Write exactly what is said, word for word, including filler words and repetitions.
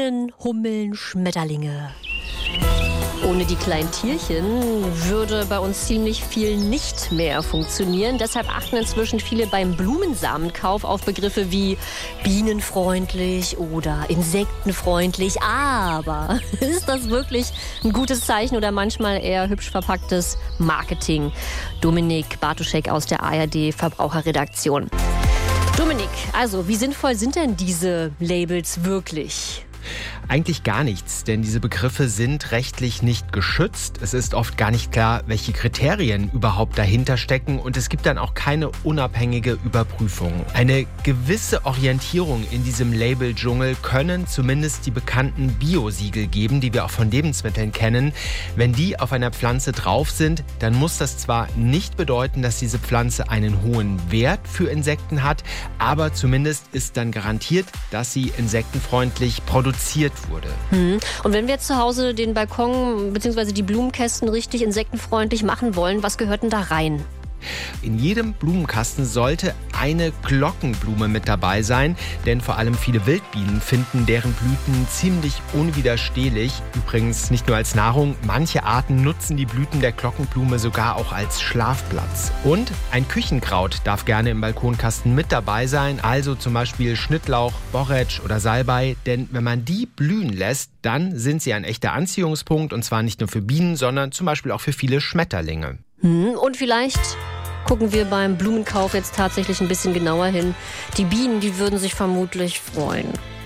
Bienen, Hummeln, Schmetterlinge. Ohne die kleinen Tierchen würde bei uns ziemlich viel nicht mehr funktionieren. Deshalb achten inzwischen viele beim Blumensamenkauf auf Begriffe wie bienenfreundlich oder insektenfreundlich. Aber ist das wirklich ein gutes Zeichen oder manchmal eher hübsch verpacktes Marketing? Dominik Bartuschek aus der A R D Verbraucherredaktion. Dominik, also wie sinnvoll sind denn diese Labels wirklich? Eigentlich gar nichts, denn diese Begriffe sind rechtlich nicht geschützt. Es ist oft gar nicht klar, welche Kriterien überhaupt dahinter stecken und es gibt dann auch keine unabhängige Überprüfung. Eine gewisse Orientierung in diesem Label-Dschungel können zumindest die bekannten Bio-Siegel geben, die wir auch von Lebensmitteln kennen. Wenn die auf einer Pflanze drauf sind, dann muss das zwar nicht bedeuten, dass diese Pflanze einen hohen Wert für Insekten hat, aber zumindest ist dann garantiert, dass sie insektenfreundlich produziert wurde. Hm. Und wenn wir jetzt zu Hause den Balkon bzw. die Blumenkästen richtig insektenfreundlich machen wollen, was gehört denn da rein? In jedem Blumenkasten sollte eine Glockenblume mit dabei sein, denn vor allem viele Wildbienen finden deren Blüten ziemlich unwiderstehlich. Übrigens nicht nur als Nahrung, manche Arten nutzen die Blüten der Glockenblume sogar auch als Schlafplatz. Und ein Küchenkraut darf gerne im Balkonkasten mit dabei sein, also zum Beispiel Schnittlauch, Borretsch oder Salbei, denn wenn man die blühen lässt, dann sind sie ein echter Anziehungspunkt und zwar nicht nur für Bienen, sondern zum Beispiel auch für viele Schmetterlinge. Hm, und vielleicht gucken wir beim Blumenkauf jetzt tatsächlich ein bisschen genauer hin. Die Bienen, die würden sich vermutlich freuen.